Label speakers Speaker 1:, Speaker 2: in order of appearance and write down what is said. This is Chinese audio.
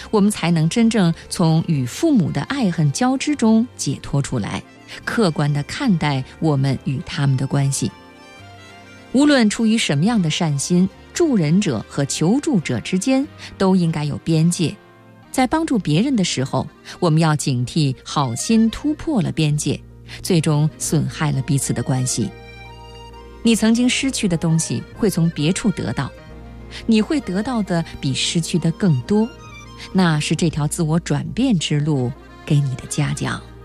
Speaker 1: 我们才能真正从与父母的爱恨交织中解脱出来，客观地看待我们与他们的关系。无论出于什么样的善心，助人者和求助者之间都应该有边界。在帮助别人的时候，我们要警惕好心突破了边界，最终损害了彼此的关系。你曾经失去的东西会从别处得到，你会得到的比失去的更多，那是这条自我转变之路给你的嘉奖。